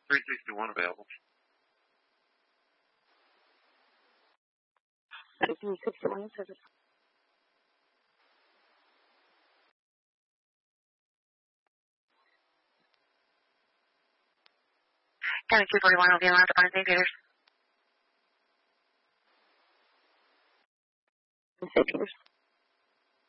361 available. 361 service. County 241 will be allowed to find St. Peter's. St. Peter's.